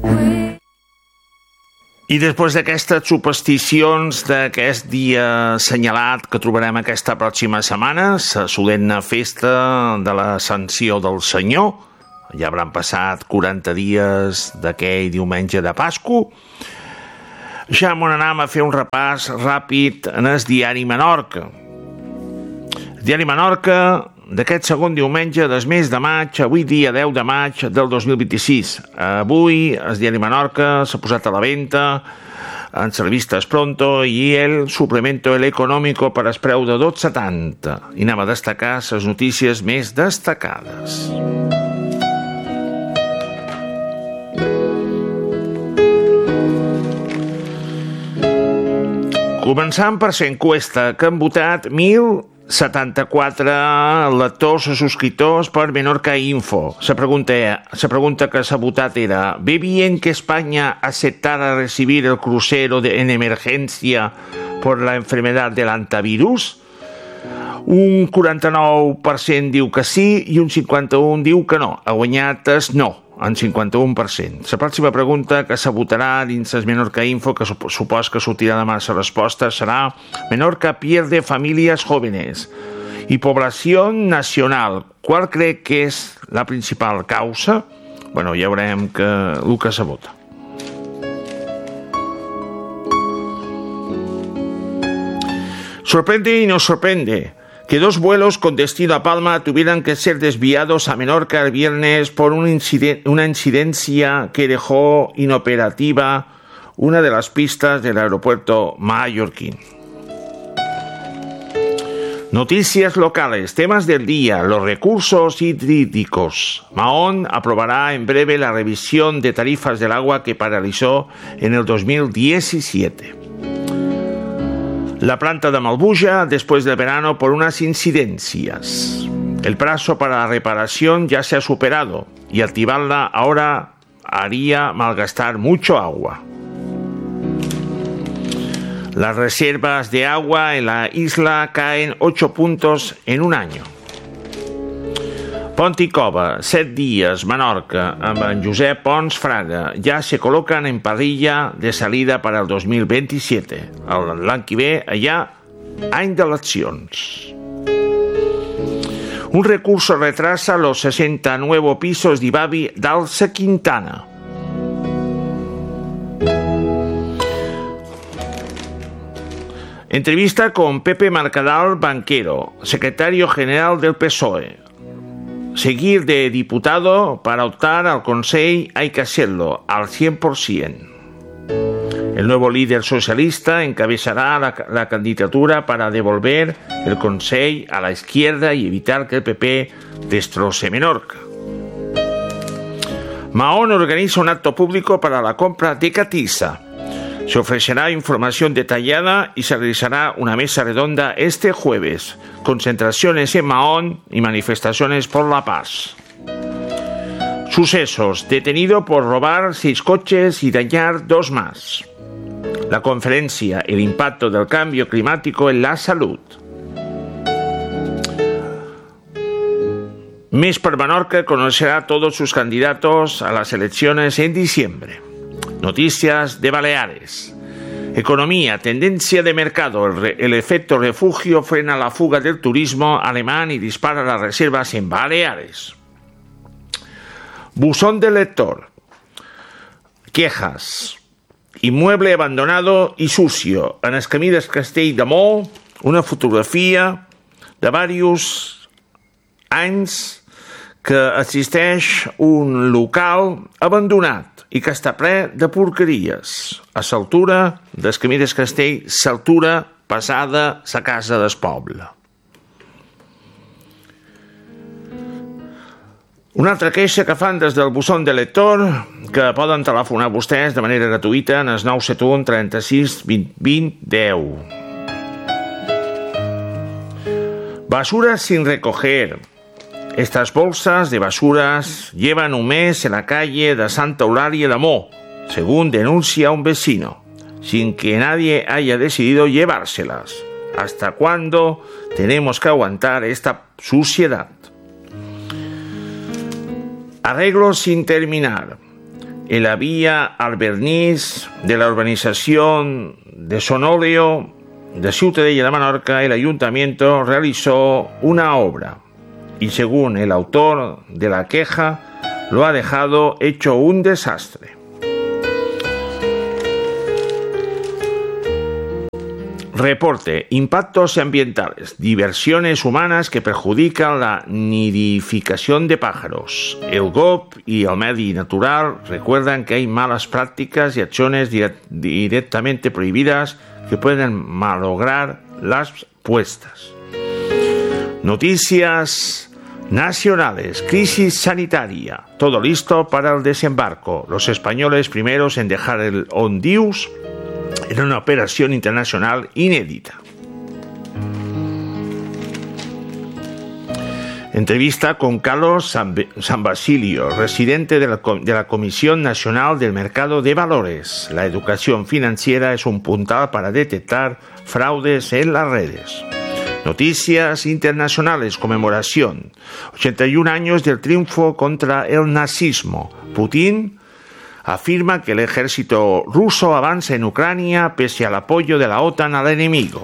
I després d'aquestes supersticions d'aquest dia assenyalat que trobarem aquesta pròxima setmana, la solemne festa de l'Ascensió del Senyor, ja hauran passat 40 dies d'aquell diumenge de Pasqua, ja m'anam a fer un repàs ràpid en el diari Menorca. El diari Menorca d'aquest segon diumenge del mes de maig, avui dia 10 de maig del 2026. Avui el diari Menorca s'ha posat a la venda en les revistes Pronto i el suplemento El Económico per el preu de 12,70. I anem a destacar les notícies més destacades. Començant per l'encuesta, que han votat 1.074 lectors o subscriptors per Menorca Info. La pregunta que s'ha votat era: ¿ve bien que España aceptara recibir el crucero en emergencia por la enfermedad del antivirus? Un 49% diu que sí i un 51% diu que no. Ha guanyat el no, en 51%. La pròxima pregunta que se votarà dins el Menorca Info, que supos que sortirà demà la resposta, serà: Menorca pierde familias jóvenes y población nacional. ¿Cuál cree que es la principal causa? Bueno, ja veurem el que se vota. Sorprende y nos sorprende que 2 vuelos con destino a Palma tuvieran que ser desviados a Menorca el viernes por una incidencia que dejó inoperativa una de las pistas del aeropuerto mallorquín. Noticias locales, temas del día, los recursos hídricos. Mahón aprobará en breve la revisión de tarifas del agua que paralizó en el 2017. La planta de Malbuja después del verano por unas incidencias. El plazo para la reparación ya se ha superado y activarla ahora haría malgastar mucho agua. Las reservas de agua en la isla caen 8 puntos en un año. Pont i Cova, 7 dies, Menorca, amb en Josep Pons Fraga, ja se colocan en parrilla de salida para el 2027. L'any que ve, allà, any d'eleccions. Un recurso retrasa los 60 nuevos pisos d'Ibavi d'Alsa Quintana. Entrevista con Pepe Mercadal Banquero, secretario general del PSOE. Seguir de diputado para optar al Consell hay que hacerlo al 100%. El nuevo líder socialista encabezará la candidatura para devolver el Consell a la izquierda y evitar que el PP destroce Menorca. Mahón organiza un acto público para la compra de Catisa. Se ofrecerá información detallada y se realizará una mesa redonda este jueves. Concentraciones en Mahón y manifestaciones por la paz. Sucesos: detenido por robar 6 coches y dañar 2 más. La conferencia: el impacto del cambio climático en la salud. Més per Menorca conocerá a todos sus candidatos a las elecciones en diciembre. Noticias de Baleares. Economía, tendencia de mercado. El efecto refugio frena la fuga del turismo alemán y dispara las reservas en Baleares. Buzón del lector. Quejas. Inmueble abandonado y sucio. En el camí del Castell de Mo, una fotografia de diversos anys que existeix un local abandonat i que està ple de porqueries. A l'altura del camí del Castell, l'altura passada la casa del poble. Una altra queixa que fan des del buzón de lector, que poden telefonar vostès de manera gratuïta en el 971 36 20 20 10. Basura sin recoger. Estas bolsas de basuras llevan un mes en la calle de Santa Eulalia de Mo, según denuncia un vecino, sin que nadie haya decidido llevárselas. ¿Hasta cuándo tenemos que aguantar esta suciedad? Arreglos sin terminar. en la vía Alberniz de la urbanización de Sonoleo de Ciutadella de Menorca, el ayuntamiento realizó una obra y, según el autor de la queja, lo ha dejado hecho un desastre. Reporte: impactos ambientales, diversiones humanas que perjudican la nidificación de pájaros. El GOP y el Medi Natural recuerdan que hay malas prácticas y acciones directamente prohibidas que pueden malograr las puestas. Noticias nacionales: crisis sanitaria. Todo listo para el desembarco. Los españoles primeros en dejar el Ondius en una operación internacional inédita. Entrevista con Carlos San Basilio, residente de la Comisión Nacional del Mercado de Valores. La educación financiera es un puntal para detectar fraudes en las redes. Noticias internacionales: conmemoración. 81 años del triunfo contra el nazismo. Putin afirma que el ejército ruso avanza en Ucrania pese al apoyo de la OTAN al enemigo.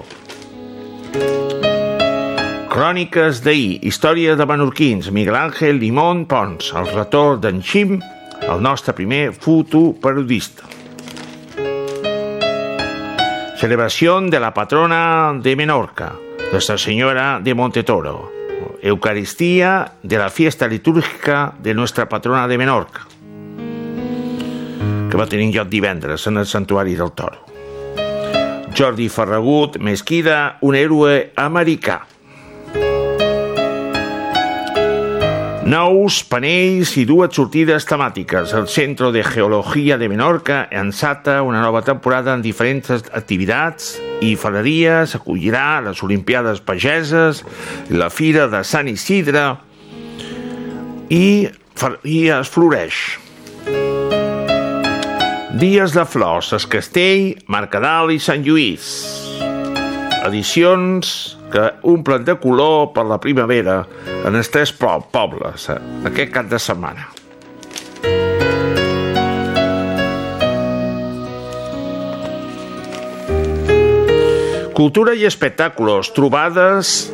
Cròniques d'ahir, història de menorquins, Miguel Ángel Limón Pons, el retorn d'en Xim, el nostre primer fotoperiodista. Celebración de la patrona de Menorca, Nuestra Señora de Montetoro. Eucaristía de la fiesta litúrgica de Nuestra Patrona de Menorca, que va tenir lloc divendres en el Santuari del Toro. Jordi Ferragut Mesquida, un héroe americà. Nous panells i dues sortides temàtiques. El Centro de Geologia de Menorca enceta una nova temporada en diferents activitats i ferreries, acollirà les Olimpiades Pageses, la Fira de Sant Isidre i es floreix. Dies de flors, Es Castell, Mercadal i Sant Lluís. Edicions que omplen de color per la primavera en els tres pobles aquest cap de setmana. Cultura i espectáculos, trobades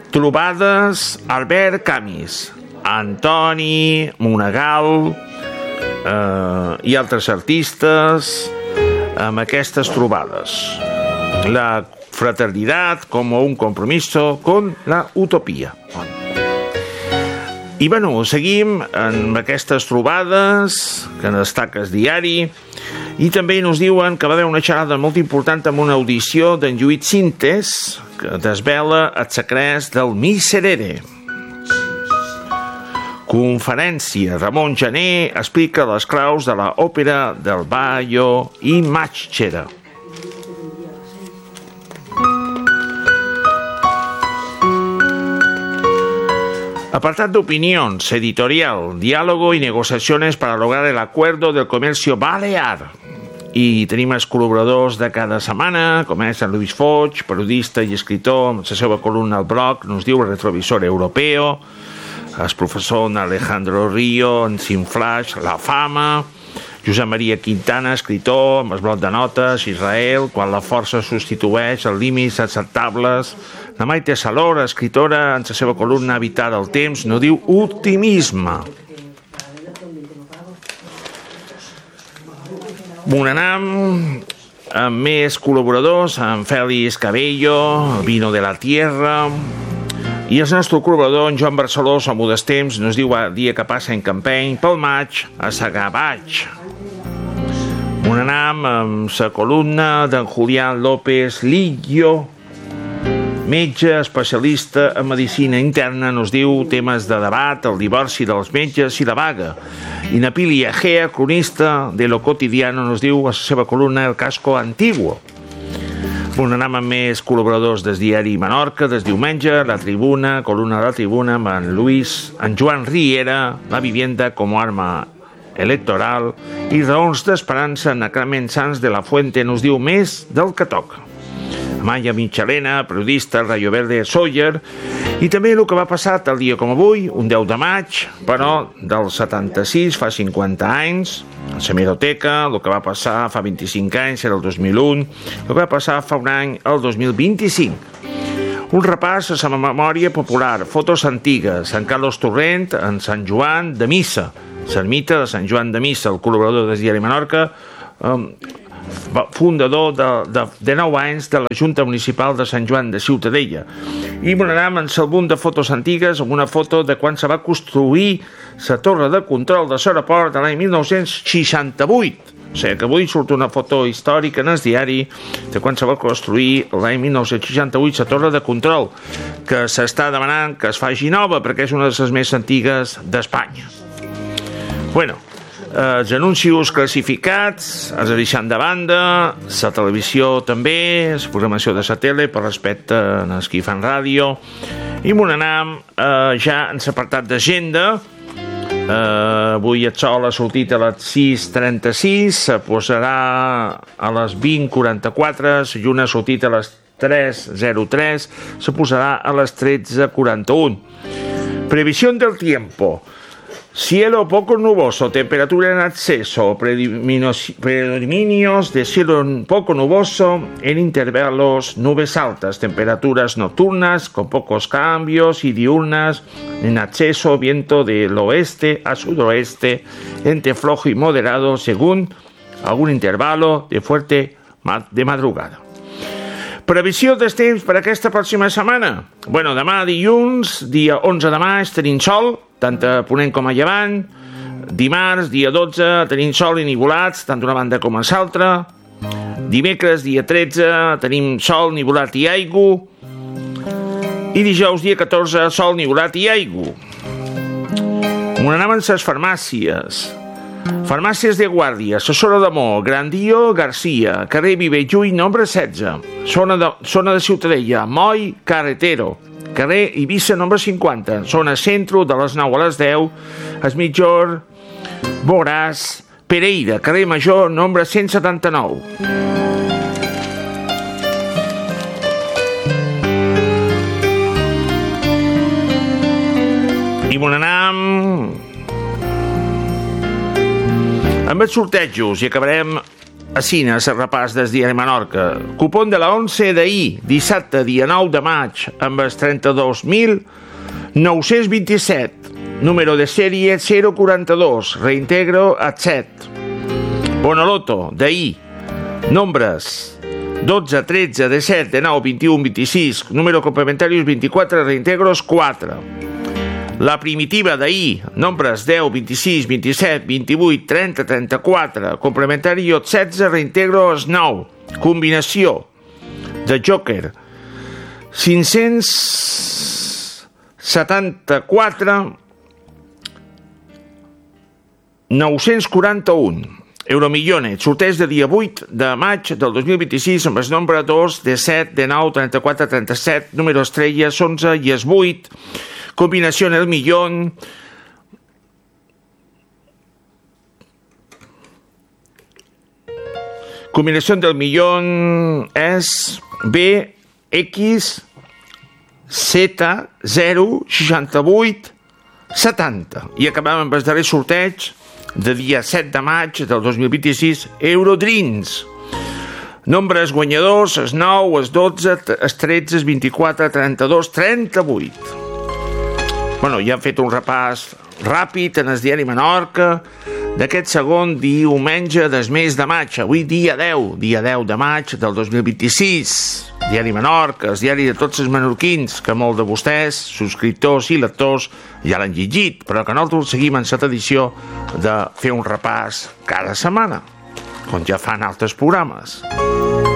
Albert Camis, Antoni Monegal i altres artistes amb aquestes trobades. La fraternidad como un compromiso con la utopia. I bueno, seguim amb aquestes trobades que destaques diari, i també ens diuen que va haver una xerrada molt important amb una audició d'en Lluís Sintes que desvela els secrets del Miserere. Conferència: Ramon Jané explica les claus de l'òpera del Ballo i Màschera. Apartado de opinions, editorial, diálogo y negociaciones para lograr el acuerdo del comercio balear. I tenim els col·laboradors de cada setmana, com és en Luis Foig, periodista i escritor, amb la seva columna al blog, nos diu el retrovisor europeo, el professor Alejandro Río, en Cinflash, La Fama, Josep Maria Quintana, escritor, amb el bloc de notes, Israel, quan la força substitueix els límits acceptables. La Maite Salor, escritora, en la seva columna Habitar el temps, no diu optimisme. Monanam, amb més col·laboradors, en Félix Cabello, Vino de la Tierra, i el nostre col·laborador, en Joan Barceló, som Modest Temps, nos diu el dia que passa en Campeny, pel maig, a Sagabaig. Monanam, amb la columna d'en Julián López Lillo, metge especialista en medicina interna, nos diu temes de debat, el divorci dels metges i la vaga. I Napili Egea, cronista de Lo Cotidiano, nos diu a la seva columna El Casco Antiguo. Anem amb més col·laboradors des Diari Menorca, des diumenge, La Tribuna, columna de La Tribuna, amb en Luis, en Joan Riera, La vivienda como arma electoral, i Raons d'Esperança, en Carmen Sanz de la Fuente, nos diu més del que toca. Maya Michelena, periodista, Rayo Verde Sawyer, I també el que va passar tal dia com avui, un 10 de maig, però del 76, fa 50 anys, a la Hemeroteca, el que va passar fa 25 anys, era el 2001, el que va passar fa un any, el 2025. Un repàs a la memòria popular, fotos antigues, Sant Carlos Torrent, en Sant Joan de Missa, l'ermita de Sant Joan de Missa, el col·laborador del diari Menorca, fundador de 9 anys de la Junta Municipal de Sant Joan de Ciutadella. I m'anem en l'àlbum de fotos antigues amb una foto de quan se va construir la torre de control de l'aeroport de l'any 1968. O sigui que avui surt una foto històrica en el diari de quan se va construir l'any 1968 la torre de control, que s'està demanant que es faci nova perquè és una de les més antigues d'Espanya. Bueno, els anuncis classificats els deixant de banda, la televisió també, la programació de la tele per respecte als qui fan ràdio, i m'ho anem ja en l'apartat d'agenda. Avui el sol ha sortit a les 6:36, se posarà a les 20:44, la lluna ha sortit a les 3:03, se posarà a les 13:41. Previsión del tiempo. Cielo poco nuboso, temperatura en exceso, predominios de cielo poco nuboso en intervalos, nubes altas, temperaturas nocturnas con pocos cambios y diurnas en exceso, viento del oeste a sudoeste, entre flojo y moderado según algún intervalo de fuerte de madrugada. Previsió dels temps per aquesta pròxima setmana. Bueno, demà dilluns, dia 11 de maig, tenim sol, tant a ponent com a llevant. Dimarts, dia 12, tenim sol i nivolats, tant d'una banda com a l'altra. Dimecres, dia 13, tenim sol, nivolat i aigua. I dijous, dia 14, sol, nivolat i aigua. On anaven les farmàcies. Farmàcies de Guàrdia, Assessora d'Amor, Grandio, Garcia, carrer Vivellull, nombre 16, zona de Ciutadella, Moll, Carretero, carrer Eivissa, nombre 50, zona centro, de les 9 a les 10, es Mitjor, Boràs, Pereira, carrer Major, nombre 179. I m'ho anem amb els sortejos i acabarem a Cine, el repàs del diari Menorca. Cupón de la 11 d'ahir, dissabte, dia 9 de maig, amb els 32.927, número de sèrie 042, reintegro a 7. Bonoloto, d'ahir, nombres 12, 13, 17, 19, 21, 26, número complementarios 24, reintegros 4. La primitiva d'ahir, nombres 10, 26, 27, 28, 30, 34, complementari 16, reintegros 9, combinació de Joker 574, 941. Euromillones, sorteig de dia 8 de maig del 2026 amb el nombre 2, de 7, de 9, 34, 37, número estrelles 11 i es 8, combinació el millón, combinació del millón és BX Z068 70 i acabem amb el darrer sorteig de dia 7 de maig del 2026, Eurodreams. Nombres guanyadors, es 9, es 12, es 13, es 24, 32, 38. Bueno, ja hem fet un repàs ràpid en el diari Menorca d'aquest segon diumenge del mes de maig. Avui dia 10 de maig del 2026. Diari Menorca, el diari de tots els menorquins, que molts de vostès, subscriptors i lectors, ja l'han llegit, però que nosaltres seguim en la tradició de fer un repàs cada setmana, com ja fan altres programes.